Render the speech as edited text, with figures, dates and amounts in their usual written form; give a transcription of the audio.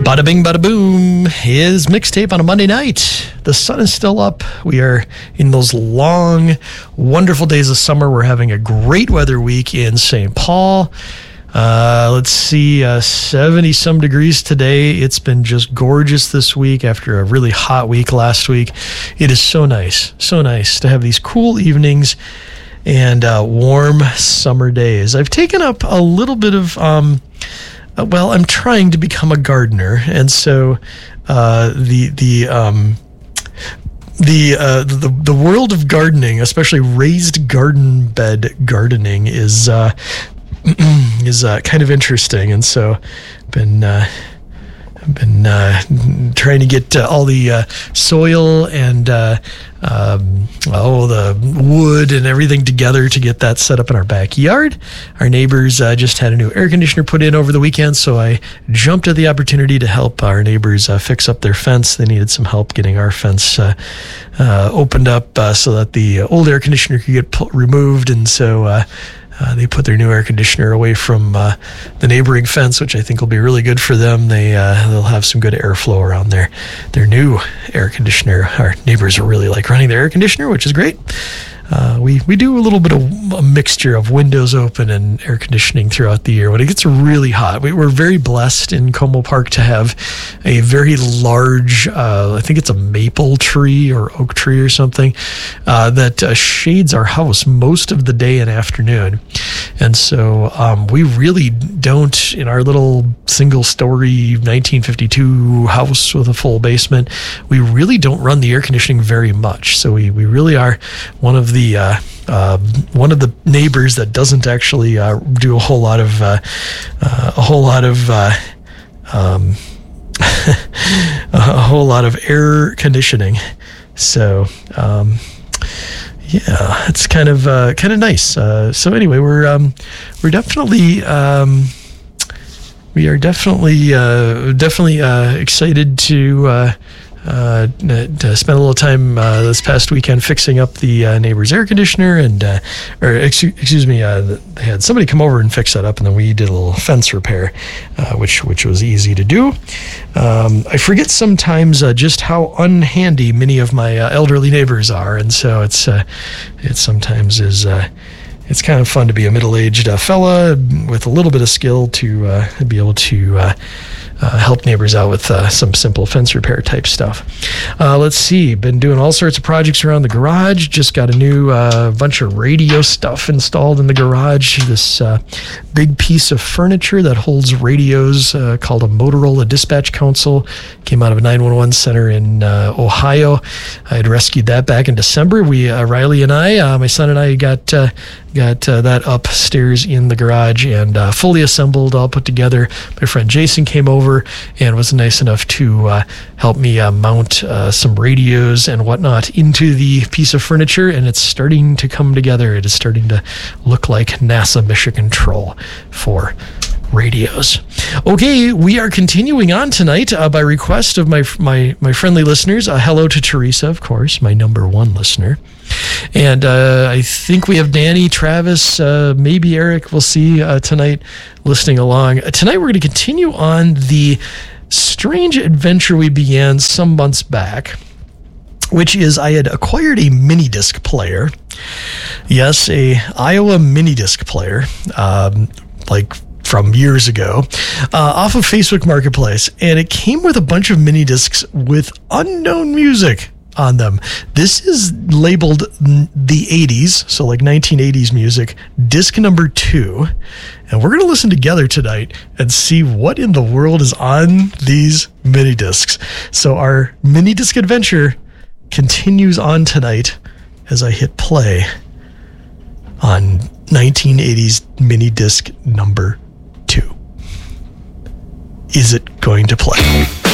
Bada bing, bada boom. His mixtape on a Monday night. The sun is still up. We are in those long, wonderful days of summer. We're having a great weather week in St. Paul. Let's see, 70-some degrees today. It's been just gorgeous this week after a really hot week last week. It is so nice to have these cool evenings and warm summer days. I've taken up a little bit of... I'm trying to become a gardener, and so the world of gardening, especially raised garden bed gardening, is kind of interesting, and so I've been trying to get all the soil and the wood and everything together to get that set up in our backyard. Our neighbors just had a new air conditioner put in over the weekend, so I jumped at the opportunity to help our neighbors fix up their fence. They needed some help getting our fence opened up so that the old air conditioner could get removed, and so they put their new air conditioner away from the neighboring fence, which I think will be really good for them. They'll have some good airflow around their new air conditioner. Our neighbors really like running their air conditioner, which is great. We do a little bit of a mixture of windows open and air conditioning throughout the year. When it gets really hot, we're very blessed in Como Park to have a very large, I think it's a maple tree or oak tree or something, that shades our house most of the day and afternoon. And so we really don't, in our little single-story 1952 house with a full basement, we really don't run the air conditioning very much. So we really are one of the neighbors that doesn't actually do a whole lot of air conditioning. So yeah, it's kind of nice. So anyway, we are definitely excited to spend a little time this past weekend fixing up the neighbor's air conditioner, and they had somebody come over and fix that up, and then we did a little fence repair, which was easy to do. I forget sometimes just how unhandy many of my elderly neighbors are, and so it sometimes is. It's kind of fun to be a middle-aged fella with a little bit of skill to be able to help neighbors out with some simple fence repair type stuff. Let's see. Been doing all sorts of projects around the garage. Just got a new bunch of radio stuff installed in the garage. This big piece of furniture that holds radios called a Motorola Dispatch Console. Came out of a 911 center in Ohio. I had rescued that back in December. Riley and I, my son and I, got that upstairs in the garage and fully assembled, all put together. My friend Jason came over and was nice enough to help me mount some radios and whatnot into the piece of furniture, and it's starting to come together. It is starting to look like NASA Mission Control for radios. Okay, we are continuing on tonight by request of my friendly listeners. Hello to Teresa, of course, my number one listener. And I think we have Danny, Travis, maybe Eric, we'll see tonight listening along. Tonight we're going to continue on the strange adventure we began some months back, which is I had acquired a mini disc player. Yes, a Iowa mini disc player, from years ago, off of Facebook Marketplace, and it came with a bunch of mini discs with unknown music on them. This is labeled the 80s, so like 1980s music, disc number 2, and we're going to listen together tonight and see what in the world is on these mini discs. So our mini disc adventure continues on tonight as I hit play on 1980s mini disc number 2. Is it going to play?